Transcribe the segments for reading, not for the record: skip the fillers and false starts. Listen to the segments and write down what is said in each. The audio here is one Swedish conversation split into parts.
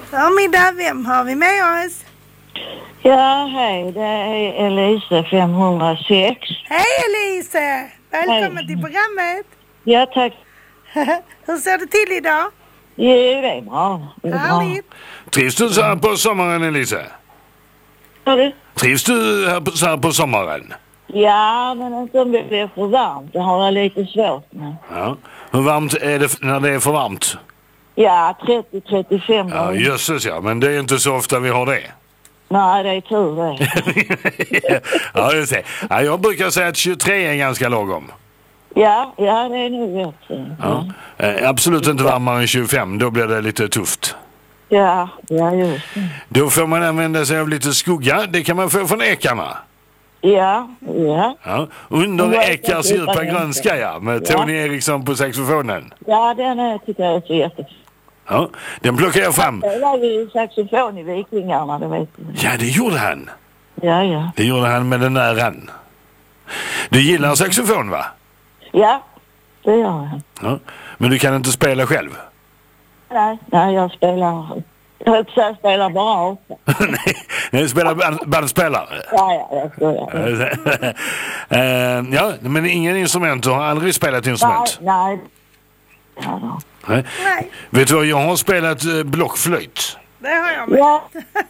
Förmiddag, vem har vi med oss? Ja, hej. Det är Elise 506. Hej Elise! Välkommen till programmet. Ja, tack. Hur ser det till idag? Jo, det är bra. Härligt. Trivs du så här på sommaren, Elise? Ja, Trivs du så här på sommaren? ja, men inte om det blir för varmt. Det har jag lite svårt med. Ja. Hur varmt är det när det är för varmt? Ja, 30-35 Ja, grader. jösses ja. Men det är inte så ofta vi har det. Nej, det är tur det. Ja, det ser. Ja, jag brukar säga att 23 är ganska lagom. Ja, det är nog rätt. Ja. Absolut inte varmare än 25. Då blir det lite tufft. Ja, just det. Då får man använda sig av lite skugga. Det kan man få från ekarna. Ja. Ja. Under ekars djupa grönska, ja. Med Tony Eriksson på saxofonen. Ja, den tycker jag är så jättefin. Ja, den plockar jag fram. Jag spelade ju saxofon i Vikingarna, det vet du. Ja, det gjorde han. Ja. Det gjorde han med den där han. Du gillar saxofon, va? Ja, det gör jag. Ja. Men du kan inte spela själv? Nej, jag spelar... Jag spelar bara åtta. Nej, du spelar bandspelare. Ja, jag skojar. Ja, men ingen instrument. Du har aldrig spelat instrument? Nej. Nej. Vet du vad, jag har spelat blockflöjt. Det har jag med. Ja.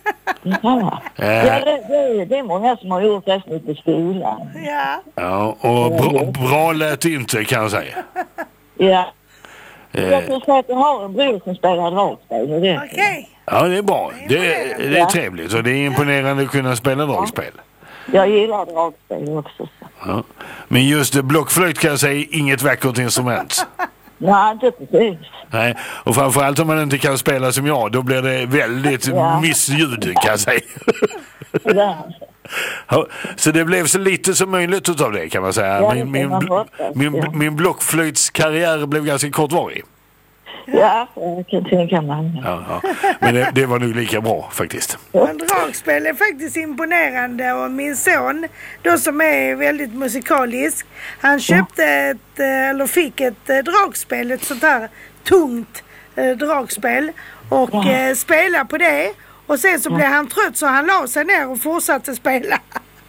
Det är många som har gjort det lite i skolan. Ja. Och bra lät det inte, kan jag säga. Ja. Jag tror säga att jag har en bror som spelar dragspel. Okej. Ja, det är bra. Det är trevligt och det är imponerande att kunna spela dragspel. Jag gillar dragspel också. Ja. Men just blockflöjt kan jag säga inget vackert instrument. Nej, inte precis. Nej, och framförallt om man inte kan spela som jag, då blir det väldigt missljud, kan jag säga. Ja, så det blev så lite som möjligt utav det, kan man säga. Ja, min blockflöjtskarriär blev ganska kortvarig. Ja, jag kan tänka mig. Ja. Men det var nog lika bra faktiskt. Men dragspel är faktiskt imponerande och min son, då som är väldigt musikalisk, han köpte fick ett dragspel, ett sånt här tungt dragspel och spelade på det och sen så blev han trött så han la sig ner och fortsatte spela.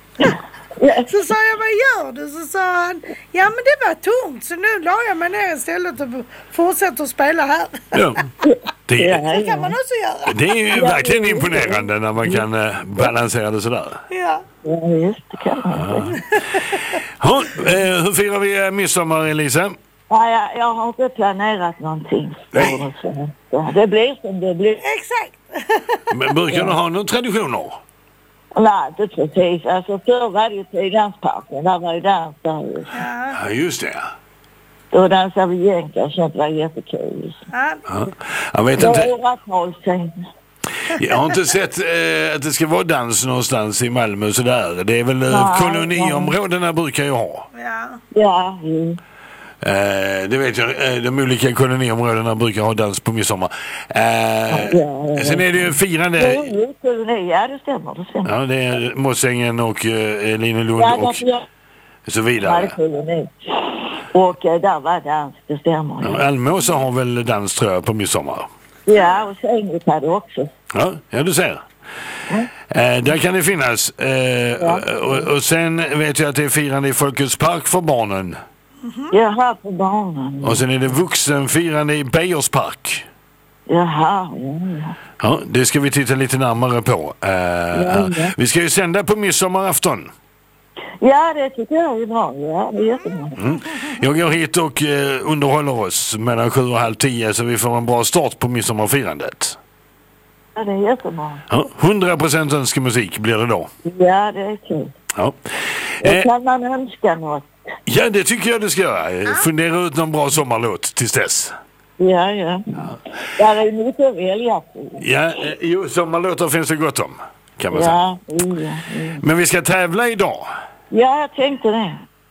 Så sa jag, vad gör du? Så sa han, ja men det var tungt så nu la jag mig ner istället och fortsätter att spela här. Ja. Det kan man också göra. Det är ju verkligen imponerande när man kan balansera det sådär. Ja, just det kan man. Ja. Hur firar vi midsommar, Elisa? Ja, jag har inte planerat någonting. Nej. Det blir som det blir. Exakt. Men brukar du ha några traditioner? Nej, inte precis. Alltså förr var det ju till dansparken. Där var ju dans där. Ja, just det. Då dansade vi jänkar, så det var jättekul. Ja. Jag vet inte. Jag har inte sett att det ska vara dans någonstans i Malmö sådär. Det är väl koloniområdena brukar ju ha. Ja. Det vet jag. De olika koloniområdena brukar ha dans på midsommar. Sen är det ju firande. Ja, det stämmer. Ja, det är Mossängen och Linelund och så vidare. Och där var dans, det stämmer. Ja, Almåsa har väl dans, tror jag, på midsommar. Ja, och Sänget hade också. Ja, du ser. Där kan det finnas. Och sen vet jag att det är firande i Folkets park för barnen. Jaha, för barnen. Och sen är det vuxenfirande i Bejers park. Jaha, Ja, det ska vi titta lite närmare på. Vi ska ju sända på midsommarafton. Ja, det tycker jag är bra. Ja, det är jättebra. Jag går hit och underhåller oss mellan 7 och halv 10 så vi får en bra start på midsommarfirandet. Ja, det är jättebra. Ja, 100% önskemusik blir det då. Ja, det är kul. Ja. Kan man önska något? Ja, det tycker jag du ska göra. Fundera ut någon bra sommarlåt tills dess. Ja. Där är mycket att välja på. Ja, sommarlåtar finns det gott om, kan man säga. Ja. Men vi ska tävla idag. Ja, jag tänkte det.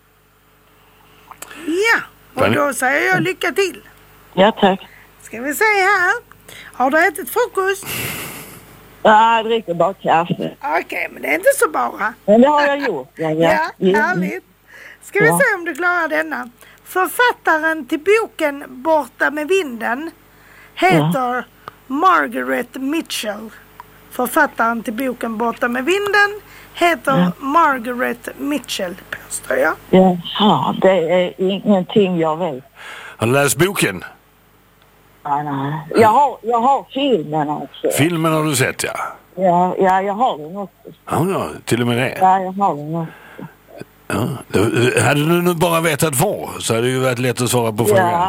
Ja, och då säger jag lycka till. Ja, tack. Ska vi se här. Har du ätit frukost? Ja, jag dricker bara kaffe. Okej, men det är inte så bara. Men det har jag gjort. Ja, härligt. Ska vi se om du klarar denna. Författaren till boken Borta med vinden heter Margaret Mitchell. Författaren till boken Borta med vinden heter Margaret Mitchell, påstår jag. Jaha, det är ingenting jag vet. Har du läst boken? Nej. Jag har filmen alltså. Filmen har du sett, ja. Ja, jag har den också. Ja, till och med det. Ja, jag har den också. Ja. Hade du nu bara vetat var så hade det ju varit lätt att svara på frågan.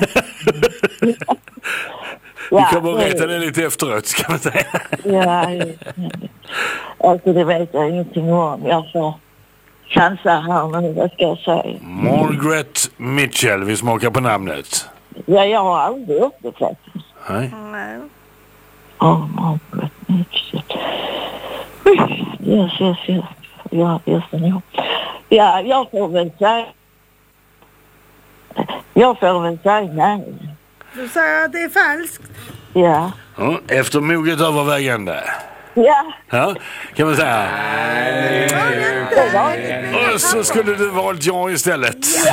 Vi kommer att veta det lite efteråt, ska man säga. Ja, alltså det vet jag ingenting om. Jag får chansa här nu, vad ska jag säga? Margaret Mitchell, vi smakar på namnet. Ja, jag har aldrig hört det faktiskt. Nej. Margaret Mitchell. Yes. Ja, just det nu. Ja, jag får väl säga nej. Du säger att det är falskt. Ja. Efter moget övervägande. Ja, kan man säga. Och så skulle du valt ja istället.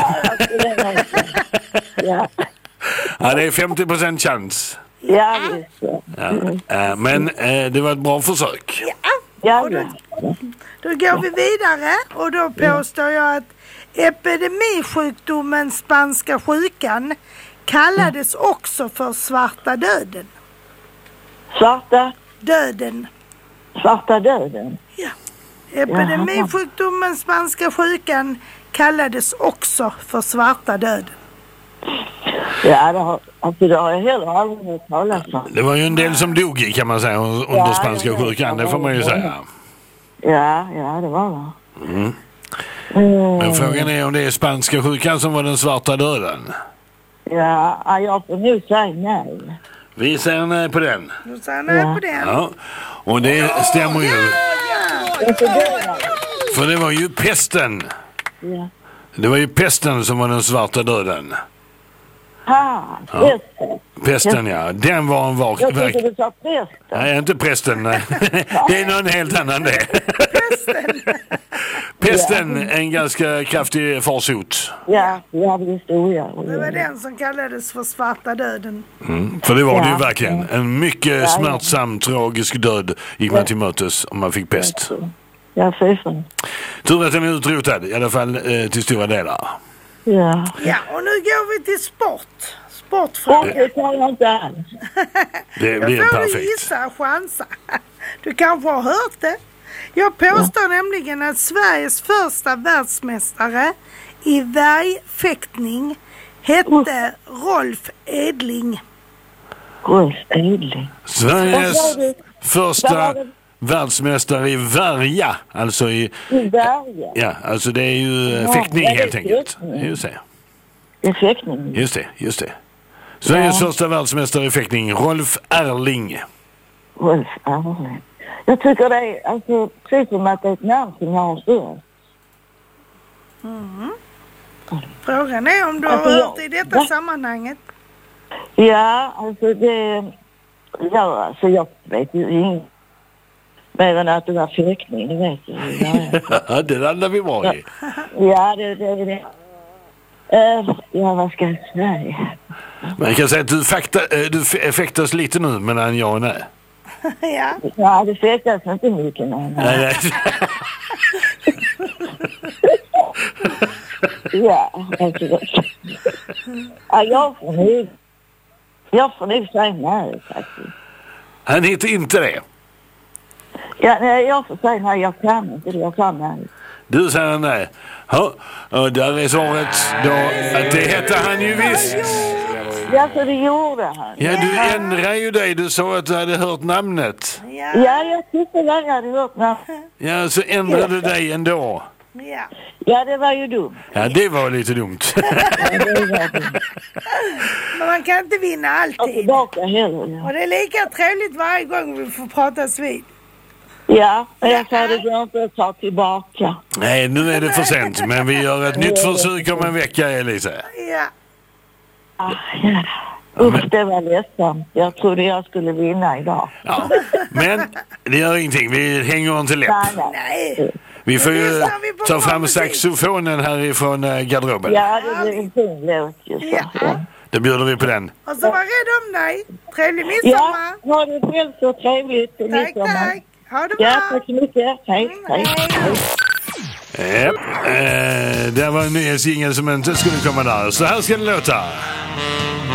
Ja. Ja, det är 50% chans. Ja, visst. Men det var ett bra försök. Ja. Då går vi vidare och då påstår jag att epidemisjukdomen spanska sjukan kallades också för svarta döden. Svarta Döden. Ja. Epidemisjukdomen spanska sjukan kallades också för svarta döden. Ja, det har jag heller aldrig hört talas om. Det var ju en del som dog i, kan man säga, under spanska sjukan, det får man ju säga. Ja, det var det. Men frågan är om det är spanska sjukan som var den svarta döden. Ja, jag får nu säga nej. Vi säger nej på den. Du säger nej på den. Ja, och det stämmer ju. För det var ju pesten. Ja. Det var ju pesten som var den svarta döden. Pesten, ja. Den var en Jag tyckte du sa prästen. Nej, inte prästen. Nej. Det är någon helt annan det. Pesten, en ganska kraftig farsot. Ja, det stod jag. Det var den som kallades för svarta döden. För det var det ju verkligen. En mycket smärtsam, tragisk död gick man till mötes om man fick pest. Ja, för Tur att den är utrotad, i alla fall till stora delar. Ja, och nu går vi till sportfråga. det tar jag inte alls. Det blir Då får perfekt. du gissa och chansa. Du kanske har hört det. Jag påstår nämligen att Sveriges första världsmästare i värjfäktning hette Rolf Edling. Rolf Edling. Sveriges första världsmästare i värja, alltså i värja? Ja, alltså det är ju fäktning helt enkelt. Just det. Det är fäktning. Just det. Sveriges första världsmästare i fäktning, Rolf Erling. Rolf Erling. Jag tycker det är alltså precis som att det är ett namn som jag har stört. Frågan är om du har hört i detta sammanhanget. Ja, alltså jag vet ju inget mer än att det var fäktning, det vet jag. Ja, det landar vi bra i. Ja, det. Ja, vad ska jag säga? Man kan säga att du fäktas lite nu mellan ja och nej. Ja, det fäktas inte mycket. Nej. Ja, alltså. Jag får nog säga nej faktiskt. Han heter inte det. Ja, nej, jag får säga nej, jag kan inte det, jag kan nej. Du säger nej. Ja, och där är svaret då att det hette han ju visst. Ja, så det gjorde han. Ja, du ändrar ju dig. Du sa att du hade hört namnet. Ja, jag tyckte att jag hade hört namnet. Ja, så ändrade du dig ändå. Ja, det var ju dumt. Ja, det var lite dumt. Men man kan inte vinna alltid. Tillbaka heller. Och det är lika trevligt varje gång vi får pratas vid. Ja, men jag sa det går inte att ta tillbaka. Nej, nu är det för sent. Men vi gör ett nytt försök om en vecka, Elisa. Ja. Usch, det var ledsamt. Jag trodde jag skulle vinna idag. Ja, men det gör ingenting. Vi hänger inte läpp. Nej. Vi får ju ta fram saxofonen härifrån garderoben. Ja, det blir en fin låt. Det Då bjuder vi på den. Och så var rädd om dig. Trevlig midsommar. Ja, ha det själv så trevligt. Tack. Ha det bra. Ja, tack så mycket. Hej. Det var en ny singel som inte skulle komma där. Så här ska det låta.